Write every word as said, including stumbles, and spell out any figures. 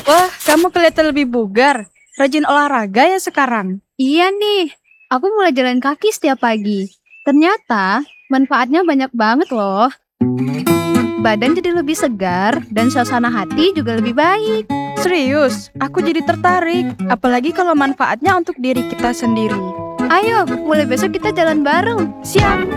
Wah, kamu kelihatan lebih bugar. Rajin olahraga ya sekarang. Iya nih, aku mulai jalan kaki setiap pagi. Ternyata manfaatnya banyak banget loh. Badan jadi lebih segar dan suasana hati juga lebih baik. Serius, aku jadi tertarik. Apalagi kalau manfaatnya untuk diri kita sendiri. Ayo, mulai besok kita jalan bareng. Siap!